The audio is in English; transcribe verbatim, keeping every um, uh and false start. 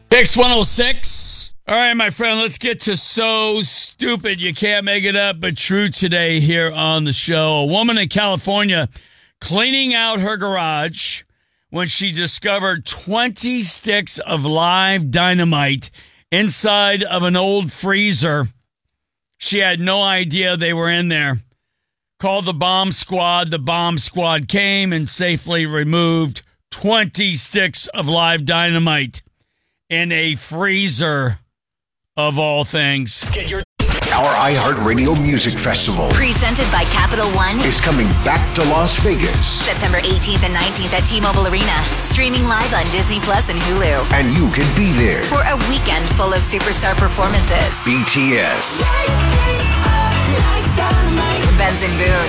X one oh six. All right, my friend, let's get to So Stupid You Can't Make It Up But True today here on the show. A woman in California cleaning out her garage when she discovered twenty sticks of live dynamite inside of an old freezer. She had no idea they were in there. Called the bomb squad. The bomb squad came and safely removed twenty sticks of live dynamite in a freezer, of all things. Get your Our iHeartRadio Music Festival, presented by Capital One, is coming back to Las Vegas. September eighteenth and nineteenth at T-Mobile Arena. Streaming live on Disney Plus and Hulu. And you can be there For a weekend full of superstar performances. B T S, Benson Boone,